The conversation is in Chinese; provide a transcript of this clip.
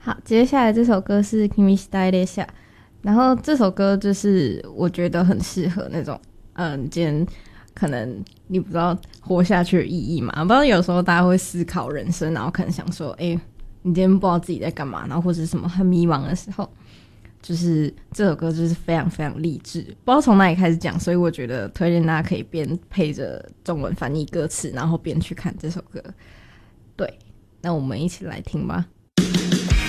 好，接下来这首歌是 Kimi Style 列下，然后这首歌就是我觉得很适合那种，今天可能你不知道活下去的意义嘛？不知道有时候大家会思考人生，然后可能想说，你今天不知道自己在干嘛，然后或者什么很迷茫的时候，就是这首歌就是非常非常励志，不知道从哪里开始讲，所以我觉得推荐大家可以边配着中文翻译歌词，然后边去看这首歌。对，那我们一起来听吧。